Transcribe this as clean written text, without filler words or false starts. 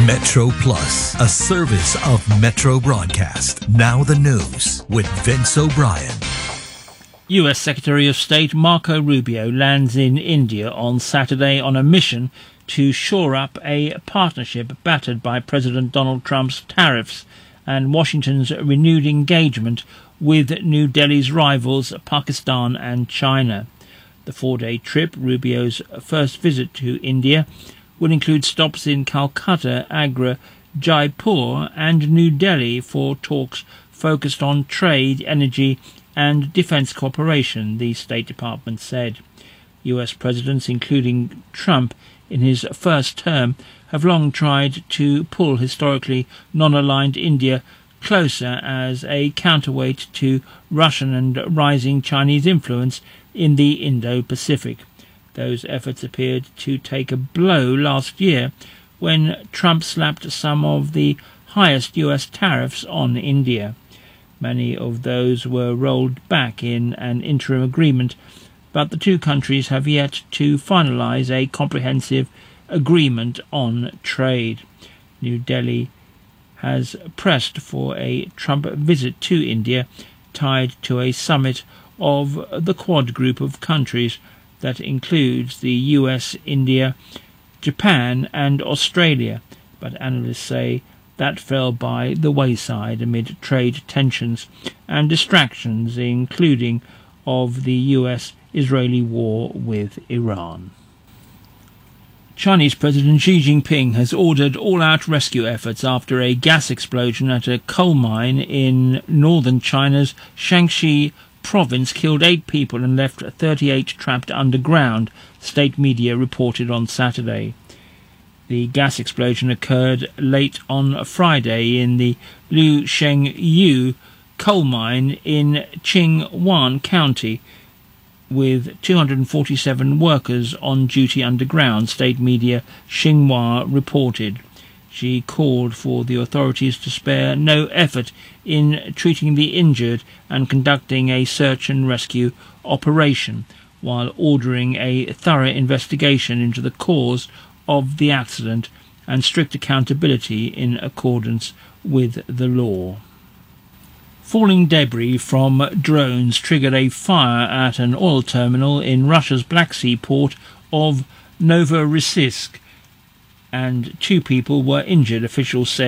Metro Plus, a service of Metro Broadcast. Now the news with Vince O'Brien. US Secretary of State Marco Rubio lands in India on Saturday on a mission to shore up a partnership battered by President Donald Trump's tariffs and Washington's renewed engagement with New Delhi's rivals Pakistan and China. The four-day trip, Rubio's first visit to India, will include stops in Calcutta, Agra, Jaipur and New Delhi for talks focused on trade, energy and defence cooperation, the State Department said. US presidents, including Trump in his first term, have long tried to pull historically non-aligned India closer as a counterweight to Russian and rising Chinese influence in the Indo-Pacific. Those efforts appeared to take a blow last year when Trump slapped some of the highest US tariffs on India. Many of those were rolled back in an interim agreement, but the two countries have yet to finalize a comprehensive agreement on trade. New Delhi has pressed for a Trump visit to India tied to a summit of the Quad group of countries that includes the US, India, Japan and Australia, but analysts say that fell by the wayside amid trade tensions and distractions, including of the US-Israeli war with Iran. Chinese President Xi Jinping has ordered all-out rescue efforts after a gas explosion at a coal mine in northern China's Shaanxi province killed 8 people and left 38 trapped underground, state media reported on Saturday. The gas explosion occurred late on Friday in the Liu Shengyu coal mine in Qingwan County, with 247 workers on duty underground, state media Xinhua reported. She called for the authorities to spare no effort in treating the injured and conducting a search and rescue operation, while ordering a thorough investigation into the cause of the accident and strict accountability in accordance with the law. Falling debris from drones triggered a fire at an oil terminal in Russia's Black Sea port of Novorossiysk, and 2 people were injured, officials said.